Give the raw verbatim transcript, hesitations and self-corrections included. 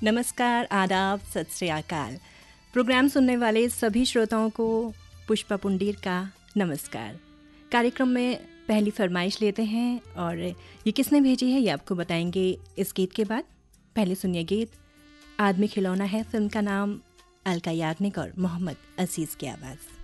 नमस्कार, आदाब, सत श्री अकाल। प्रोग्राम सुनने वाले सभी श्रोताओं को पुष्पा पुंडीर का नमस्कार। कार्यक्रम में पहली फरमाइश लेते हैं और ये किसने भेजी है ये आपको बताएंगे इस गीत के बाद। पहले सुनिए गीत आदमी खिलौना है, फिल्म का नाम अलका याग्निक और मोहम्मद अजीज़ की आवाज़।